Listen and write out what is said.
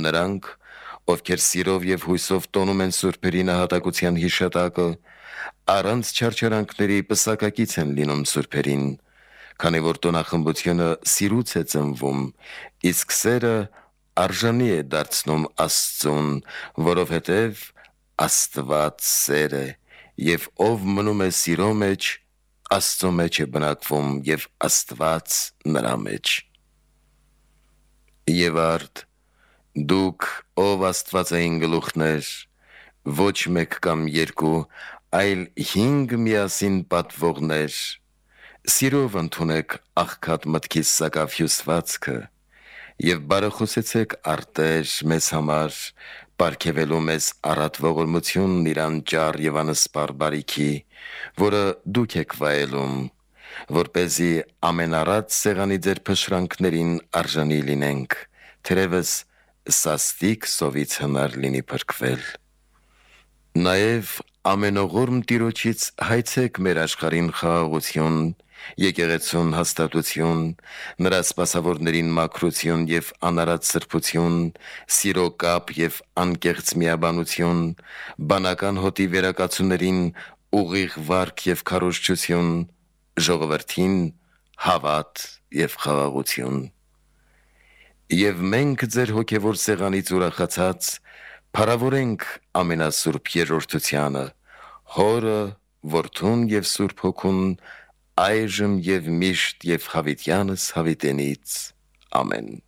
նրանք, ովքեր սիրով եւ հույսով տոնում են սուրբերի նահատակության հիշատակը, առանց չարչարանքների պսակակից են լինում սուրբերին, քանի որ տոնախմբությունը սիրուց է ծնվում, իսկ սերը արժանի է դարձնում Աստծուն, որովհետև Աստված սեր է, եւ ով մնում է սիրո մեջ, Աստծո մեջ է բնակվում եւ Աստված նրա մեջ։ Եվ արդ, դուք ով Աստվածային գլուխներ, ոչ մեկ կամ երկու, այլ 5 միասին պատվողներ, սիրով ընդունեք աղքատ մտքիս սակավ հյուսվածքը եւ բարեխոսեցեք արտեր մեզ համար, պարգևելու մեզ առատ ողորմությունն իր անճար եւ անսպար բարիքի, որը դուք եք վայելում, որպեսզի ամենառատ սեղանի ձեր փշրանքներին արժանի լինենք, թերևս սաստիկ սովից հնար լինի փրկվել։ Նաեւ ամենողորմ Տիրոջից հայցեք մեր աշխարհին խաղաղություն, եկեղեցուն հաստատություն, նրա սպասավորներին մաքրություն եւ անարատ սրբություն, սիրո կապ եւ անկեղծ միաբանություն, բանական հոտի վերակացուներին ուղիղ վարք եւ քարոզչություն, ժողովրդին հավատ եւ խաղաղություն։ Եվ մենք ձեր հոգևոր սեղանից ուրախացած փառավորենք ամենասուրբ երրորդությանը, Հորը, Որդուն եւ Սուրբ Հոգուն, այժմ եւ միշտ եւ հավիտյանս հավիտենից։ Ամեն։